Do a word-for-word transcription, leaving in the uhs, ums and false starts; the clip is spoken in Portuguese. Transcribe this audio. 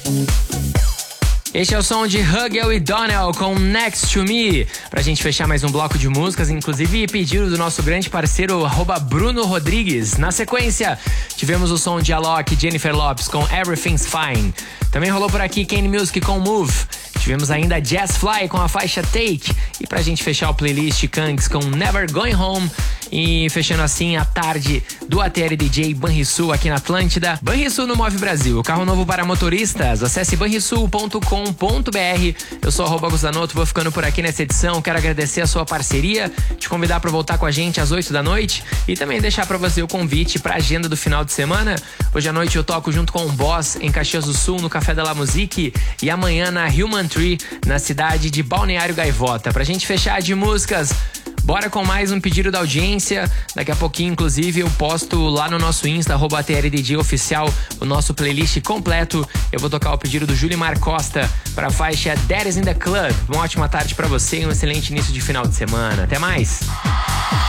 Este é o som de Hugel e Donnell com Next to Me. Pra gente fechar mais um bloco de músicas, inclusive pedido do nosso grande parceiro arroba Bruno Rodrigues. Na sequência, tivemos o som de Alok e Jennifer Lopez com Everything's Fine. Também rolou por aqui Kane Music com Move. Tivemos ainda Jazz Fly com a faixa Take. E pra gente fechar o playlist, Kangs com Never Going Home. E fechando assim a tarde do A T L D J Banrisul aqui na Atlântida. Banrisul no Move Brasil, carro novo para motoristas. Acesse banrisul ponto com ponto b r. Eu sou arroba Guzanoto, vou ficando por aqui nessa edição. Quero agradecer a sua parceria, te convidar para voltar com a gente às oito da noite e também deixar para você o convite para a agenda do final de semana. Hoje à noite eu toco junto com o Boss em Caxias do Sul, no Café da La Musique, e amanhã na Human Tree, na cidade de Balneário Gaivota. Pra gente fechar de músicas, bora com mais um pedido da audiência. Daqui a pouquinho, inclusive, eu posto lá no nosso Insta, arroba A T L D J Oficial, o nosso playlist completo. Eu vou tocar o pedido do Julimar Costa para a faixa Daddy's in the Club. Uma ótima tarde para você e um excelente início de final de semana. Até mais!